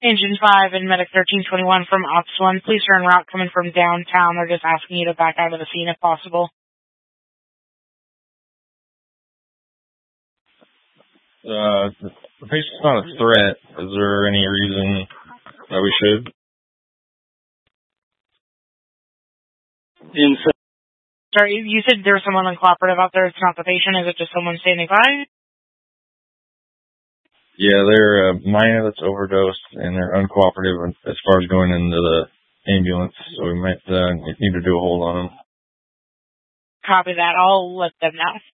Engine 5 and Medic 1321 from Ops 1. Police are en route coming from downtown. They're just asking you to back out of the scene if possible. The patient's not a threat. Is there any reason that we should? Sorry, you said there's someone uncooperative out there. It's not the patient. Is it just someone standing by? Yeah, they're a minor that's overdosed, and they're uncooperative as far as going into the ambulance, so we might need to do a hold on them. Copy that. I'll let them know.